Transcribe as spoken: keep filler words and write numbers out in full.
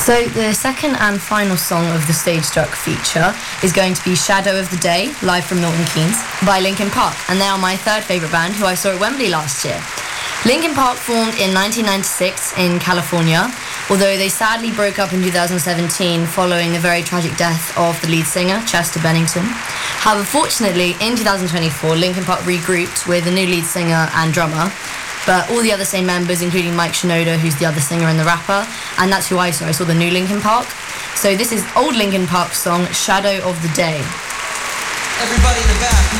So the second and final song of the Stage Struck feature is going to be Shadow of the Day, live from Milton Keynes, by Linkin Park, and they are my third favourite band who I saw at Wembley last year. Linkin Park formed in nineteen ninety-six in California, although they sadly broke up in two thousand seventeen following the very tragic death of the lead singer, Chester Bennington. However, fortunately, in two thousand twenty-four, Linkin Park regrouped with a new lead singer and drummer, but all the other same members, including Mike Shinoda, who's the other singer and the rapper, and that's who I saw. I saw the new Linkin Park. So this is old Linkin Park song, Shadow of the Day. Everybody